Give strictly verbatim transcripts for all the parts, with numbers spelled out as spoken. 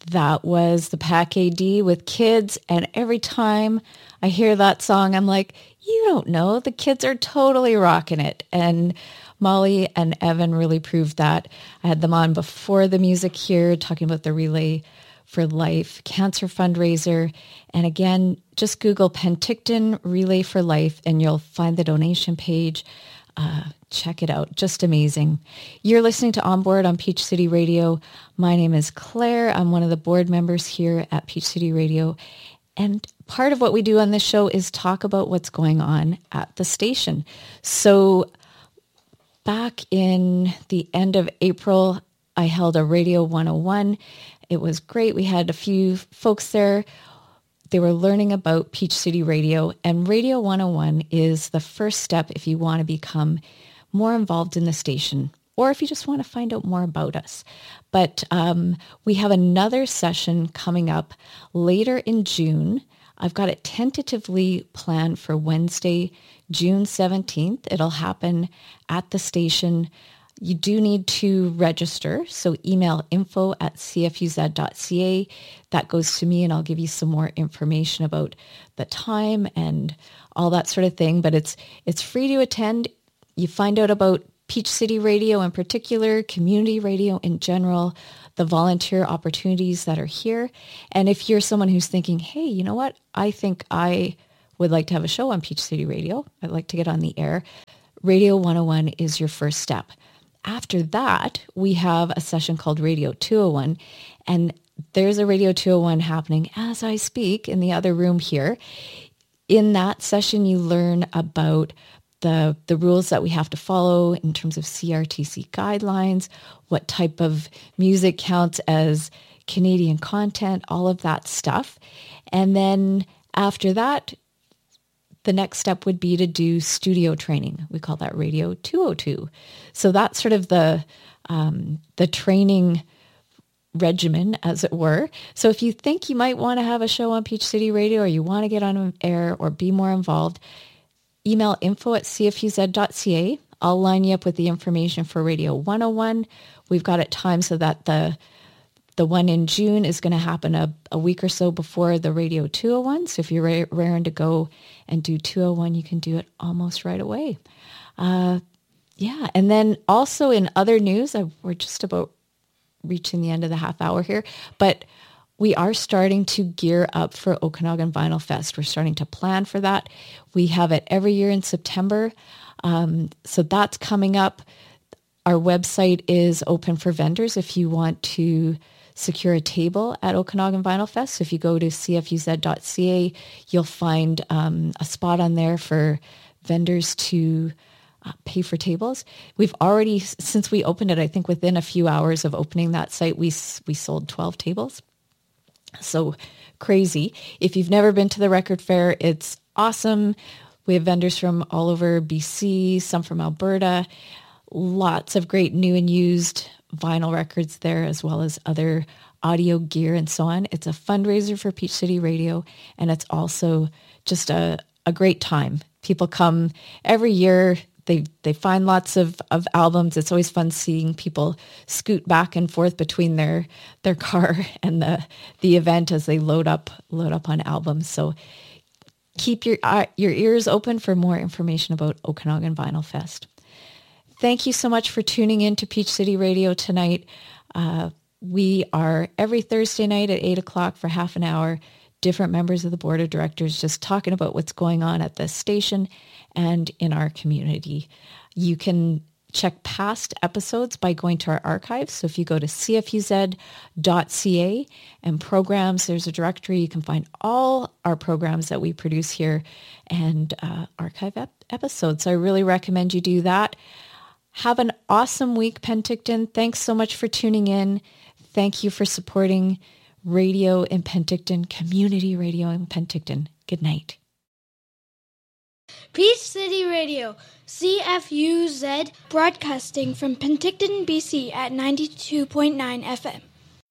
That was the Pack A D with Kids. And every time I hear that song, I'm like, you don't know, the kids are totally rocking it. And Molly and Evan really proved that. I had them on before the music here, talking about the Relay for Life cancer fundraiser. And again, just Google Penticton Relay for Life and you'll find the donation page. Uh, check it out. Just amazing. You're listening to On Board on Peach City Radio. My name is Claire. I'm one of the board members here at Peach City Radio. And part of what we do on this show is talk about what's going on at the station. So back in the end of April, I held a Radio one oh one. It was great. We had a few folks there. They were learning about Peach City Radio, and Radio one oh one is the first step if you want to become more involved in the station or if you just want to find out more about us. But um, we have another session coming up later in June. I've got it tentatively planned for Wednesday, June seventeenth. It'll happen at the station. You do need to register, so email info at c f u z dot c a. That goes to me, and I'll give you some more information about the time and all that sort of thing. But it's it's free to attend. You find out about Peach City Radio in particular, community radio in general, the volunteer opportunities that are here. And if you're someone who's thinking, hey, you know what? I think I would like to have a show on Peach City Radio. I'd like to get on the air. Radio one oh one is your first step. After that, we have a session called Radio two oh one, and there's a Radio two oh one happening as I speak in the other room here. In that session, you learn about the, the rules that we have to follow in terms of C R T C guidelines, what type of music counts as Canadian content, all of that stuff. And then after that, the next step would be to do studio training. We call that Radio two oh two. So that's sort of the um, the training regimen, as it were. So if you think you might want to have a show on Peach City Radio or you want to get on air or be more involved, email info at c f u z dot c a. I'll line you up with the information for Radio one oh one. We've got it timed so that the The one in June is going to happen a, a week or so before the Radio two oh one. So if you're ra- raring to go and do two oh one, you can do it almost right away. Uh, yeah. And then also in other news, I, we're just about reaching the end of the half hour here, but we are starting to gear up for Okanagan Vinyl Fest. We're starting to plan for that. We have it every year in September. Um, so that's coming up. Our website is open for vendors if you want to secure a table at Okanagan Vinyl Fest. So if you go to c f u z dot c a, you'll find um, a spot on there for vendors to uh, pay for tables. We've already, since we opened it, I think within a few hours of opening that site, we we sold twelve tables. So crazy. If you've never been to the record fair, it's awesome. We have vendors from all over B C, some from Alberta, lots of great new and used vinyl records there, as well as other audio gear and so on. It's a fundraiser for Peach City Radio, and it's also just a, a great time. People come every year. They they find lots of, of albums. It's always fun seeing people scoot back and forth between their their car and the the event as they load up load up on albums. So keep your uh, your ears open for more information about Okanagan Vinyl Fest. Thank you so much for tuning in to Peach City Radio tonight. Uh, we are every Thursday night at eight o'clock for half an hour, different members of the board of directors just talking about what's going on at the station and in our community. You can check past episodes by going to our archives. So if you go to c f u z dot c a and programs, there's a directory. You can find all our programs that we produce here and uh, archive ep- episodes. So I really recommend you do that. Have an awesome week, Penticton. Thanks so much for tuning in. Thank you for supporting radio in Penticton, community radio in Penticton. Good night. Peach City Radio, C F U Z, broadcasting from Penticton, B C at ninety-two point nine F M.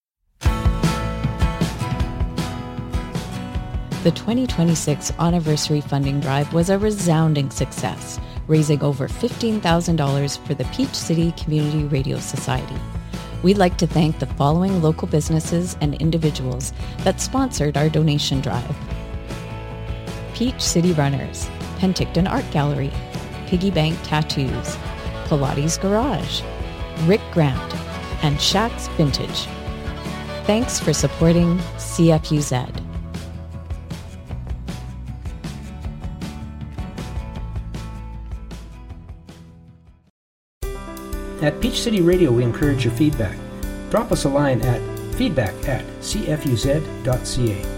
The twenty twenty-six anniversary funding drive was a resounding success, raising over fifteen thousand dollars for the Peach City Community Radio Society. We'd like to thank the following local businesses and individuals that sponsored our donation drive. Peach City Runners, Penticton Art Gallery, Piggy Bank Tattoos, Pilates Garage, Rick Grant, and Shaq's Vintage. Thanks for supporting C F U Z. At Peach City Radio, we encourage your feedback. Drop us a line at feedback at c f u z dot c a.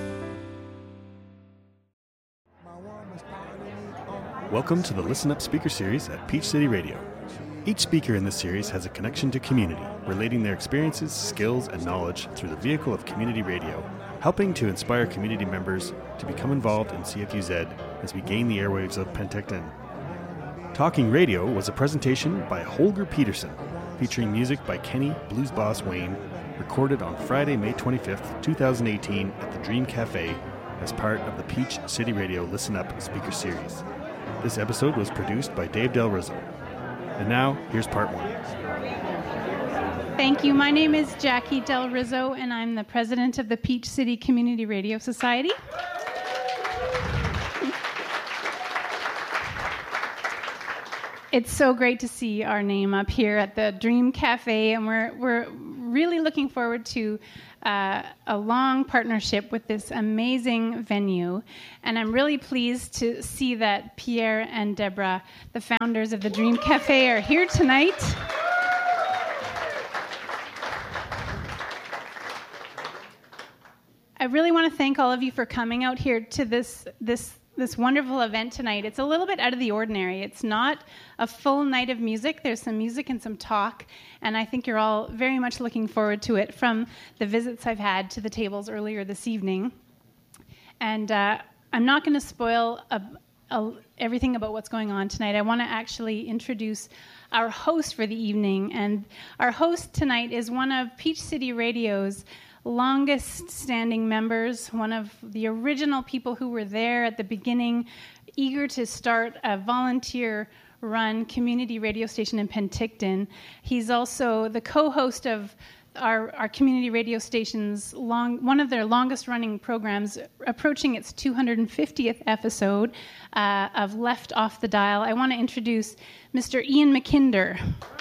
Welcome to the Listen Up Speaker Series at Peach City Radio. Each speaker in this series has a connection to community, relating their experiences, skills, and knowledge through the vehicle of community radio, helping to inspire community members to become involved in C F U Z as we gain the airwaves of Penticton. Talking Radio was a presentation by Holger Peterson, featuring music by Kenny Blues Boss Wayne, recorded on Friday, May twenty-fifth, twenty eighteen at the Dream Cafe as part of the Peach City Radio Listen Up Speaker Series. This episode was produced by Dave Del Rizzo. And now, here's part one. Thank you. My name is Jackie Del Rizzo, and I'm the president of the Peach City Community Radio Society. It's so great to see our name up here at the Dream Cafe, and we're we're really looking forward to uh, a long partnership with this amazing venue. And I'm really pleased to see that Pierre and Deborah, the founders of the Dream Cafe, are here tonight. I really want to thank all of you for coming out here to this this. this wonderful event tonight. It's a little bit out of the ordinary. It's not a full night of music. There's some music and some talk, and I think you're all very much looking forward to it from the visits I've had to the tables earlier this evening. And uh, I'm not going to spoil a, a, everything about what's going on tonight. I want to actually introduce our host for the evening, and our host tonight is one of Peach City Radio's longest standing members, one of the original people who were there at the beginning, eager to start a volunteer run community radio station in Penticton. He's also the co-host of our, our community radio station's long, one of their longest running programs, approaching its two hundred fiftieth episode uh, of Left Off the Dial. I want to introduce Mister Ian McKinder.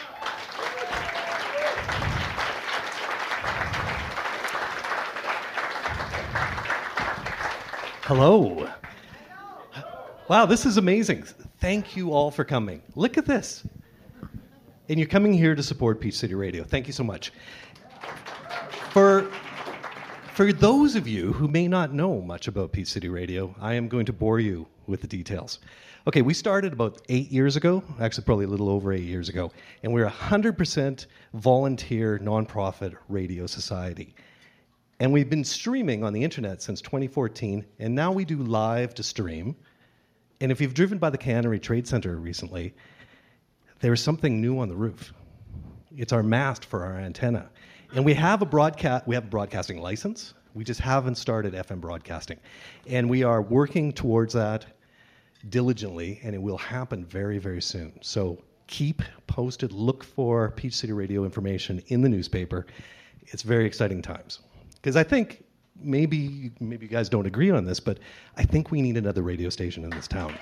Hello. Wow, this is amazing. Thank you all for coming. Look at this. And you're coming here to support Peach City Radio. Thank you so much. For, for those of you who may not know much about Peach City Radio, I am going to bore you with the details. Okay, we started about eight years ago, actually probably a little over eight years ago, and we're a one hundred percent volunteer nonprofit radio society. And we've been streaming on the internet since twenty fourteen, and now we do live to stream. And if you've driven by the Cannery Trade Center recently, there's something new on the roof. It's our mast for our antenna. And we have a broadcast we have a broadcasting license. We just haven't started F M broadcasting. And we are working towards that diligently, and it will happen very, very soon. So keep posted, look for Peach City Radio information in the newspaper. It's very exciting times. Because I think, maybe maybe you guys don't agree on this, but I think we need another radio station in this town.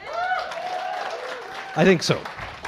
I think so.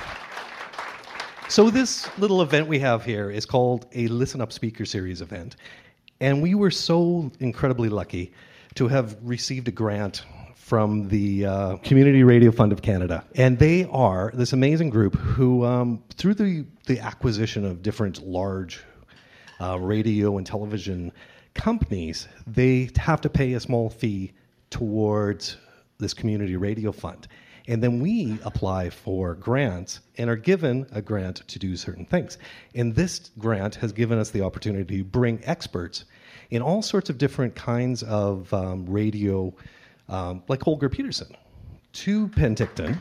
So this little event we have here is called a Listen Up Speaker Series event. And we were so incredibly lucky to have received a grant from the uh, Community Radio Fund of Canada. And they are this amazing group who, um, through the, the acquisition of different large uh, radio and television companies, they have to pay a small fee towards this community radio fund. And then we apply for grants and are given a grant to do certain things. And this grant has given us the opportunity to bring experts in all sorts of different kinds of um, radio, um, like Holger Peterson, to Penticton.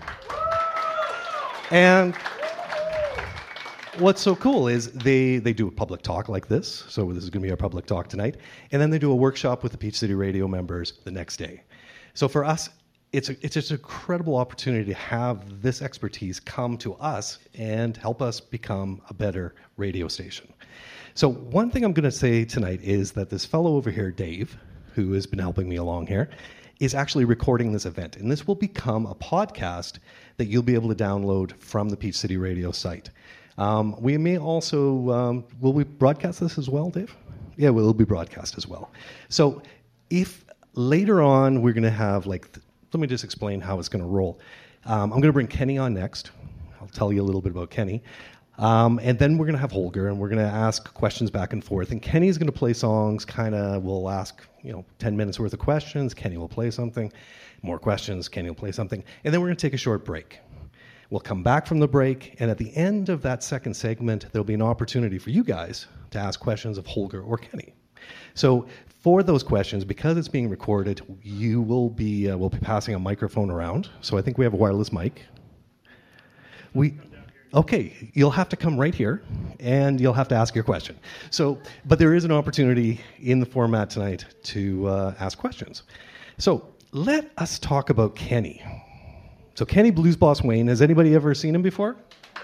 And what's so cool is they, they do a public talk like this, so this is going to be our public talk tonight, and then they do a workshop with the Peach City Radio members the next day. So for us, it's a, it's just an incredible opportunity to have this expertise come to us and help us become a better radio station. So one thing I'm going to say tonight is that this fellow over here, Dave, who has been helping me along here, is actually recording this event. And this will become a podcast that you'll be able to download from the Peach City Radio site. Um, we may also, um, will we broadcast this as well, Dave? Yeah, well, it'll be broadcast as well. So if later on we're going to have, like, th- let me just explain how it's going to roll. Um, I'm going to bring Kenny on next. I'll tell you a little bit about Kenny. Um, and then we're going to have Holger, and we're going to ask questions back and forth. And Kenny's going to play songs, kind of, we'll ask, you know, ten minutes worth of questions. Kenny will play something. More questions, Kenny will play something. And then we're going to take a short break. We'll come back from the break, and at the end of that second segment, there'll be an opportunity for you guys to ask questions of Holger or Kenny. So for those questions, because it's being recorded, you will be, uh, we'll be passing a microphone around. So I think we have a wireless mic. We... Okay, you'll have to come right here, and you'll have to ask your question. So, but there is an opportunity in the format tonight to uh, ask questions. So let us talk about Kenny. So Kenny Blues Boss Wayne, has anybody ever seen him before?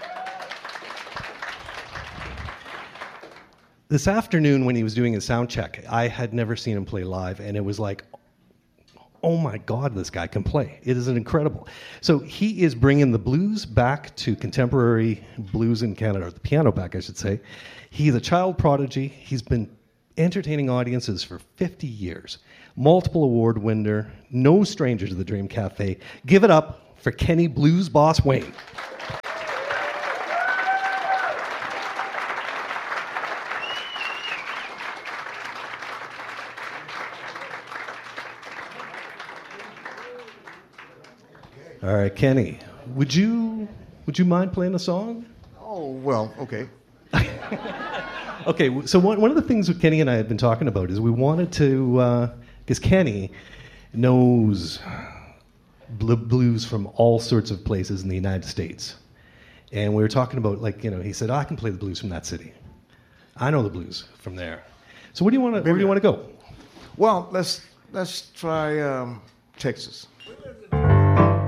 This afternoon when he was doing his sound check, I had never seen him play live, and it was like, oh my God, this guy can play. It is incredible. So he is bringing the blues back to contemporary blues in Canada, or the piano back, I should say. He's a child prodigy. He's been entertaining audiences for fifty years. Multiple award winner, no stranger to the Dream Cafe. Give it up for Kenny Blues Boss Wayne. All right, Kenny, would you would you mind playing a song? Oh, well, okay. Okay, so one, one of the things that Kenny and I had been talking about is we wanted to, because uh, Kenny knows bl- blues from all sorts of places in the United States. And we were talking about, like, you know, he said, oh, I can play the blues from that city. I know the blues from there. So where do you want to, where do you want to go? Well, let's let's try um, Texas.